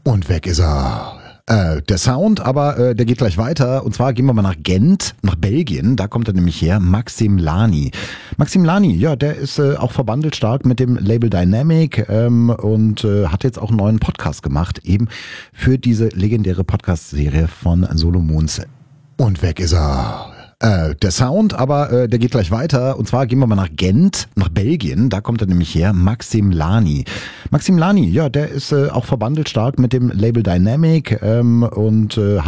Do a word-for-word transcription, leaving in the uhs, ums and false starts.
Und weg ist er. Äh, der Sound, aber äh, der geht gleich weiter. Und zwar gehen wir mal nach Gent, nach Belgien. Da kommt er nämlich her, Maxim Lani. Maxim Lani, ja, der ist äh, auch verbandelt stark mit dem Label Dynamic ähm, und äh, hat jetzt auch einen neuen Podcast gemacht, eben für diese legendäre Podcast-Serie von Solomons. Und weg ist er. Äh, der Sound, aber äh, der geht gleich weiter. Und zwar gehen wir mal nach Gent, nach Belgien. Da kommt er nämlich her, Maxim Lani. Maxim Lani, ja, der ist äh, auch verbandelt stark mit dem Label Dynamic ähm, und äh,